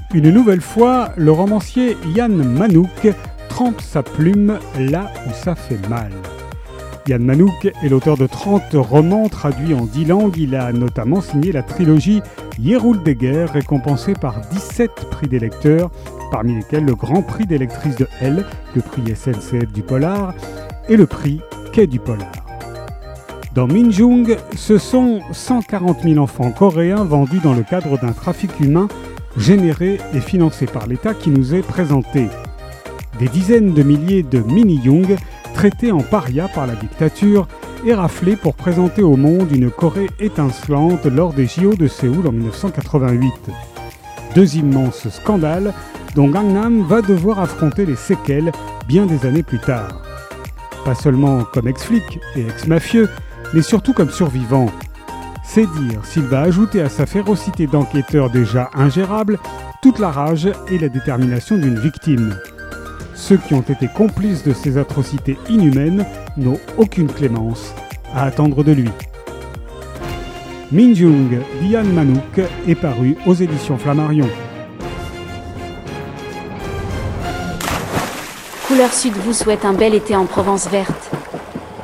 Une nouvelle fois, le romancier Yann Manouk trempe sa plume là où ça fait mal. Yann Manouk est l'auteur de 30 romans traduits en 10 langues. Il a notamment signé la trilogie Yeroul-Deguer, récompensée par 17 prix des lecteurs, parmi lesquels le Grand Prix des lectrices de L, le prix SNCF du Polar et le prix Quai du Polar. Dans Minjung, ce sont 140 000 enfants coréens vendus dans le cadre d'un trafic humain généré et financé par l'État qui nous est présenté. Des dizaines de milliers de mini-young traités en paria par la dictature et raflés pour présenter au monde une Corée étincelante lors des JO de Séoul en 1988. Deux immenses scandales dont Gangnam va devoir affronter les séquelles bien des années plus tard. Pas seulement comme ex-flic et ex-mafieux, mais surtout comme survivant. C'est dire s'il va ajouter à sa férocité d'enquêteur déjà ingérable toute la rage et la détermination d'une victime. Ceux qui ont été complices de ces atrocités inhumaines n'ont aucune clémence à attendre de lui. Minjung d'Yann Manouk est paru aux éditions Flammarion. Couleur Sud vous souhaite un bel été en Provence verte.